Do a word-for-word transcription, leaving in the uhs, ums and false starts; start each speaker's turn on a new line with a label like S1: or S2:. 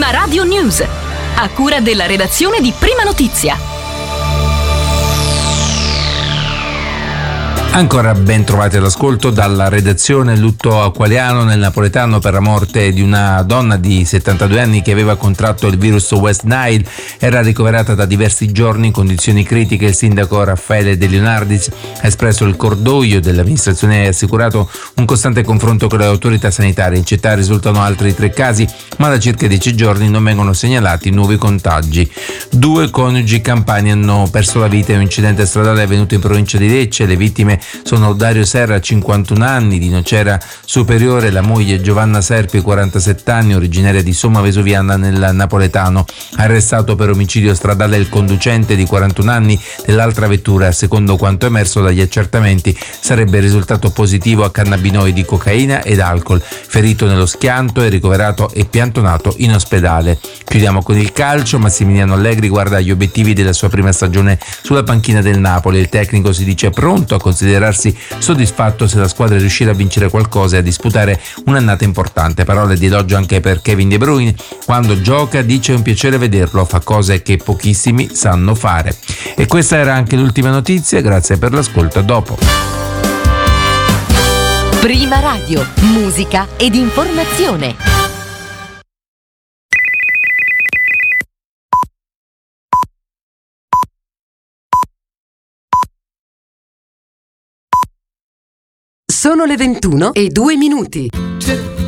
S1: Prima Radio News, a cura della redazione di Prima Notizia.
S2: Ancora ben trovati all'ascolto dalla redazione. Lutto a Qualiano nel napoletano per la morte di una donna di settantadue anni che aveva contratto il virus West Nile. Era ricoverata da diversi giorni in condizioni critiche. Il sindaco Raffaele De Leonardis ha espresso il cordoglio dell'amministrazione e ha assicurato un costante confronto con le autorità sanitarie. In città risultano altri tre casi, ma da circa dieci giorni non vengono segnalati nuovi contagi. Due coniugi campani hanno perso la vita in un incidente stradale avvenuto in provincia di Lecce. Le vittime sono Dario Serra, cinquantuno anni, di Nocera Superiore, la moglie Giovanna Serpi, quarantasette anni, originaria di Somma Vesuviana nel napoletano. Arrestato per omicidio stradale il conducente di quarantuno anni dell'altra vettura. Secondo quanto emerso dagli accertamenti, sarebbe risultato positivo a cannabinoidi, cocaina ed alcol. Ferito nello schianto e ricoverato e piantonato in ospedale. Chiudiamo con il calcio. Massimiliano Allegri guarda agli obiettivi della sua prima stagione sulla panchina del Napoli. Il tecnico si dice pronto a considerarsi soddisfatto se la squadra riuscirà a vincere qualcosa e a disputare un'annata importante. Parole di elogio anche per Kevin De Bruyne. Quando gioca dice è un piacere vederlo, fa cose che pochissimi sanno fare. E questa era anche l'ultima notizia. Grazie per l'ascolto, a dopo.
S1: Prima Radio, musica ed informazione.
S3: Sono le ventuno e due minuti.